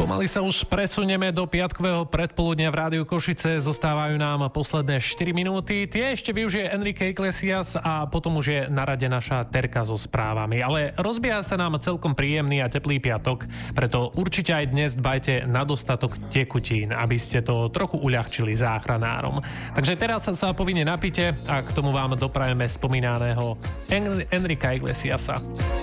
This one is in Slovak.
Pomaly sa už presunieme do piatkového predpoludnia v Rádiu Košice. Zostávajú nám posledné 4 minúty. Tie ešte využije Enrique Iglesias a potom už je na rade naša Terka so správami. Ale rozbieha sa nám celkom príjemný a teplý piatok, preto určite aj dnes dbajte na dostatok tekutín, aby ste to trochu uľahčili záchranárom. Takže teraz sa povinne napite a k tomu vám doprajeme spomínaného Enrica Iglesiasa.